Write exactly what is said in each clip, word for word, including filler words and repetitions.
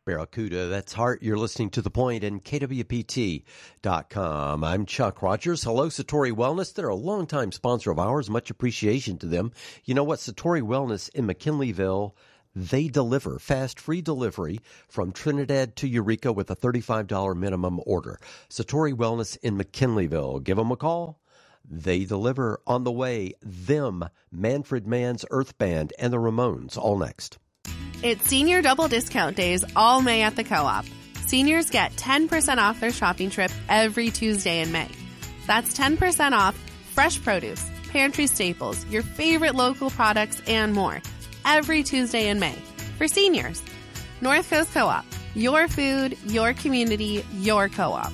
Barracuda. That's Heart. You're listening to The Point and K W P T dot com. I'm Chuck Rogers. Hello, Satori Wellness. They're a longtime sponsor of ours. Much appreciation to them. You know what? Satori Wellness in McKinleyville, they deliver fast, free delivery from Trinidad to Eureka with a thirty-five dollars minimum order. Satori Wellness in McKinleyville. Give them a call. They deliver. On the way, them, Manfred Mann's Earth Band, and the Ramones. All next. It's senior double discount days all May at the Co-op. Seniors get ten percent off their shopping trip every Tuesday in May. That's ten percent off fresh produce, pantry staples, your favorite local products, and more every Tuesday in May for seniors. North Coast Co-op. Your food, your community, your co-op.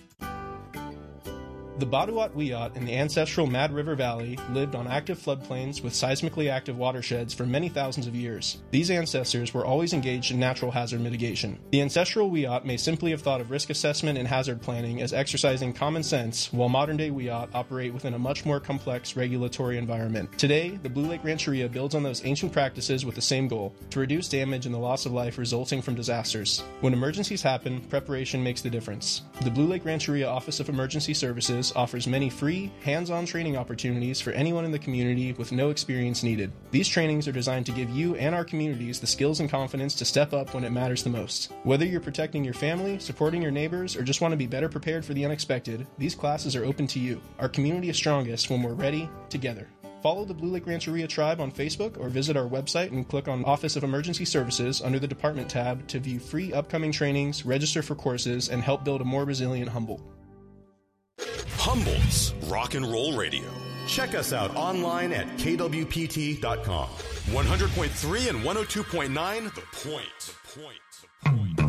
The Baduat Wiyot in the ancestral Mad River Valley lived on active floodplains with seismically active watersheds for many thousands of years. These ancestors were always engaged in natural hazard mitigation. The ancestral Wiyot may simply have thought of risk assessment and hazard planning as exercising common sense, while modern-day Wiyot operate within a much more complex regulatory environment. Today, the Blue Lake Rancheria builds on those ancient practices with the same goal, to reduce damage and the loss of life resulting from disasters. When emergencies happen, preparation makes the difference. The Blue Lake Rancheria Office of Emergency Services offers many free, hands-on training opportunities for anyone in the community with no experience needed. These trainings are designed to give you and our communities the skills and confidence to step up when it matters the most. Whether you're protecting your family, supporting your neighbors, or just want to be better prepared for the unexpected, these classes are open to you. Our community is strongest when we're ready, together. Follow the Blue Lake Rancheria Tribe on Facebook or visit our website and click on Office of Emergency Services under the Department tab to view free upcoming trainings, register for courses, and help build a more resilient Humboldt. Humboldt's Rock and Roll Radio. Check us out online at K W P T dot com. one hundred point three and one oh two point nine, The Point. The Point. The Point.